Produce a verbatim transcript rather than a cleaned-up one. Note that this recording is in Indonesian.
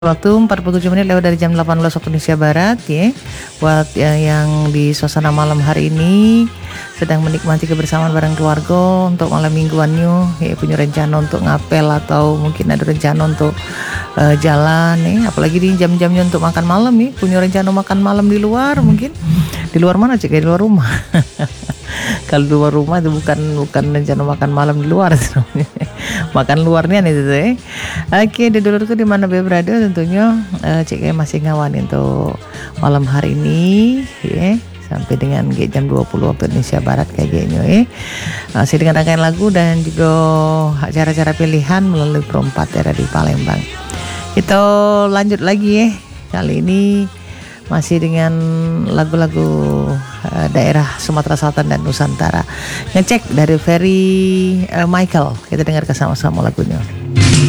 Waktu empat puluh tujuh menit lewat dari jam delapan belas waktu Indonesia Barat ya. Buat ya, yang di suasana malam hari ini sedang menikmati kebersamaan bareng keluarga untuk malam mingguannya ya, punya rencana untuk ngapel atau mungkin ada rencana untuk uh, jalan nih, apalagi di jam-jamnya untuk makan malam nih, punya rencana makan malam di luar mungkin. Di luar mana cek? Di luar rumah. Kalau di luar rumah itu bukan bukan rencana makan malam di luar. Makan luarnya nih tuh eh. Oke, di dulurku di mana be berada tentunya uh, cek masih ngawan untuk malam hari ini ya, sampai dengan jam dua puluh waktu Indonesia Barat kayaknya ya. Masih dengan rangkaian lagu dan juga acara-acara pilihan melalui perempat daerah di Palembang. Kita lanjut lagi ya. Kali ini masih dengan lagu-lagu uh, daerah Sumatera Selatan dan Nusantara. Ngecek dari Ferry uh, Michael. Kita dengarkan sama-sama lagunya.